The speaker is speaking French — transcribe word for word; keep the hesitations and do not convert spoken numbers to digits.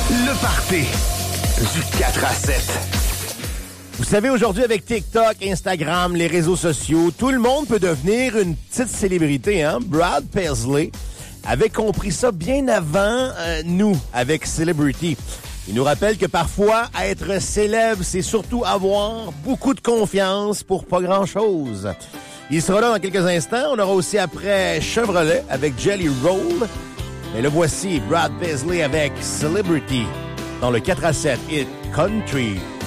Le party du quatre à sept. Vous savez, aujourd'hui, avec TikTok, Instagram, les réseaux sociaux, tout le monde peut devenir une petite célébrité, hein? Brad Paisley avait compris ça bien avant euh, nous, avec Celebrity. Il nous rappelle que parfois, être célèbre, c'est surtout avoir beaucoup de confiance pour pas grand-chose. Il sera là dans quelques instants. On aura aussi après Chevrolet avec Jelly Roll. Mais le voici, Brad Paisley avec Celebrity dans le quatre à sept Hit Country.